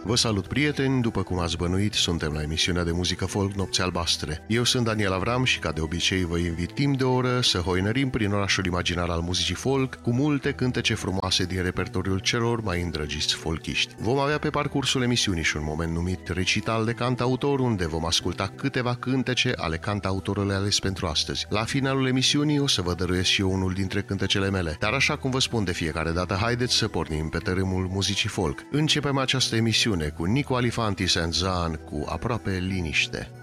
Vă salut, prieteni! După cum ați bănuit, suntem la emisiunea de muzică folk Nopți Albastre. Eu sunt Daniel Avram și, ca de obicei, vă invit timp de o oră să hoinărim prin orașul imaginar al muzicii folk cu multe cântece frumoase din repertoriul celor mai îndrăgiți folchiști. Vom avea pe parcursul emisiunii și un moment numit Recital de Cantautor, unde vom asculta câteva cântece ale cantautorului ales pentru astăzi. La finalul emisiunii o să vă dăruiesc și eu unul dintre cântecele mele. Dar așa cum vă spun de fiecare dată, haideți să pornim pe tărâmul muzicii folk. Începem această emisiune cu Nico Alifanti Senzan cu Aproape liniște.